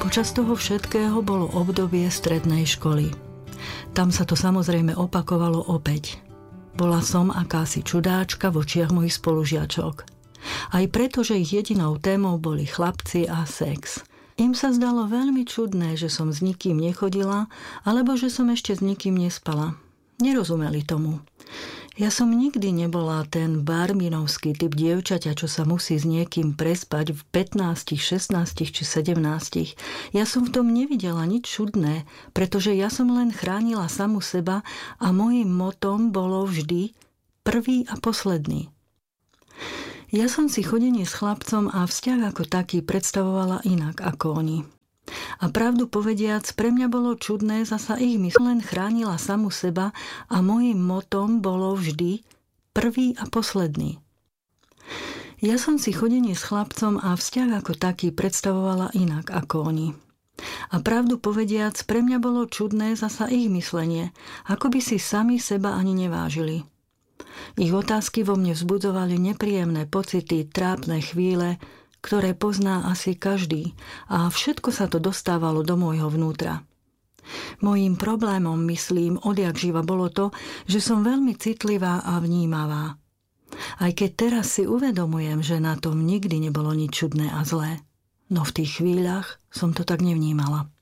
Počas toho všetkého bolo obdobie strednej školy. Tam sa to samozrejme opakovalo opäť. Bola som akási čudáčka v očiach mojich spolužiačok. Aj preto, že ich jedinou témou boli chlapci a sex. Im sa zdalo veľmi čudné, že som s nikým nechodila, alebo že som ešte s nikým nespala. Nerozumeli tomu. Ja som nikdy nebola ten barminovský typ dievčaťa, čo sa musí s niekým prespať v 15, 16 či 17. Ja som v tom nevidela nič čudné, pretože ja som len chránila samu seba a mojím motom bolo vždy prvý a posledný. Ja som si chodenie s chlapcom a vzťah ako taký predstavovala inak ako oni. A pravdu povediac, pre mňa bolo čudné zasa ich mysl, len chránila samu seba a mojím motom bolo vždy prvý a posledný. Ja som si chodenie s chlapcom a vzťah ako taký predstavovala inak ako oni. A pravdu povediac, pre mňa bolo čudné zasa ich myslenie, ako by si sami seba ani nevážili. Ich otázky vo mne vzbudzovali nepríjemné pocity, trápne chvíle, ktoré pozná asi každý, a všetko sa to dostávalo do môjho vnútra. Mojím problémom, myslím, odjakživa bolo to, že som veľmi citlivá a vnímavá. Aj keď teraz si uvedomujem, že na tom nikdy nebolo nič čudné a zlé, no v tých chvíľach som to tak nevnímala.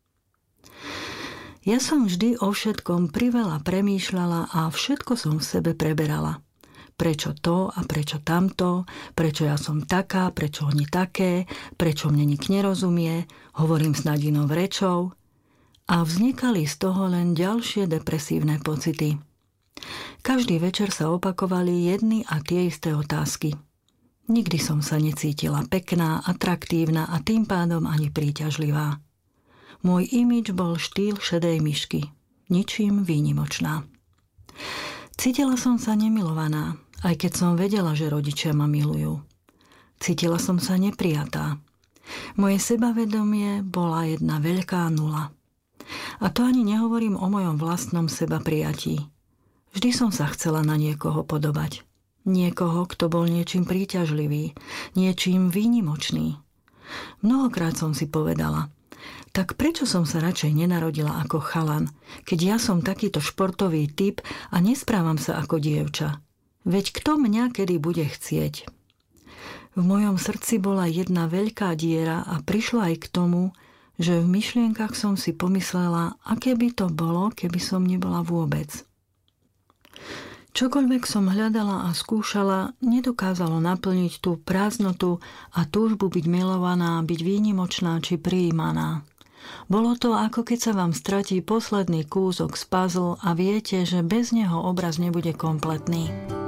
Ja som vždy o všetkom priveľa premýšľala a všetko som v sebe preberala. Prečo to a prečo tamto, prečo ja som taká, prečo oni také, prečo mne nik nerozumie, hovorím snad inou rečou. A vznikali z toho len ďalšie depresívne pocity. Každý večer sa opakovali jedny a tie isté otázky. Nikdy som sa necítila pekná, atraktívna a tým pádom ani príťažlivá. Môj imidž bol štýl šedej myšky, ničím výnimočná. Cítila som sa nemilovaná, aj keď som vedela, že rodičia ma milujú. Cítila som sa neprijatá. Moje sebavedomie bola jedna veľká nula. A to ani nehovorím o mojom vlastnom sebaprijatí. Vždy som sa chcela na niekoho podobať. Niekoho, kto bol niečím príťažlivý, niečím výnimočný. Mnohokrát som si povedala, tak prečo som sa radšej nenarodila ako chalan, keď ja som takýto športový typ a nesprávam sa ako dievča? Veď kto mňa kedy bude chcieť? V mojom srdci bola jedna veľká diera a prišlo aj k tomu, že v myšlienkach som si pomyslela, aké by to bolo, keby som nebola vôbec. Čokoľvek som hľadala a skúšala, nedokázalo naplniť tú prázdnotu a túžbu byť milovaná, byť výnimočná či prijímaná. Bolo to, ako keď sa vám stratí posledný kúsok z puzzle a viete, že bez neho obraz nebude kompletný.